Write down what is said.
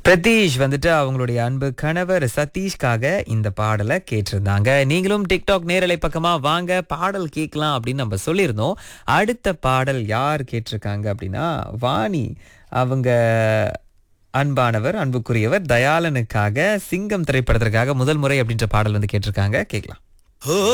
பிரதீஷ் வந்துட்டு அவங்களுடைய அன்பு கணவர் சதீஷ்காக இந்த பாடலை கேட்டிருந்தாங்க. நீங்களும் டிக்டாக் நேரலை பக்கமா வாங்க, பாடல் கேட்கலாம் அப்படின்னு நம்ம சொல்லியிருந்தோம். அடுத்த பாடல் யார் கேட்டிருக்காங்க அப்படின்னா, வாணி அவங்க அன்பானவர் அன்புக்குரியவர் தயாளனுக்காக சிங்கம் திரைப்படத்திற்காக முதல் முறை அப்படின்ற பாடல் வந்து கேட்டிருக்காங்க. கேட்கலாம். ஓ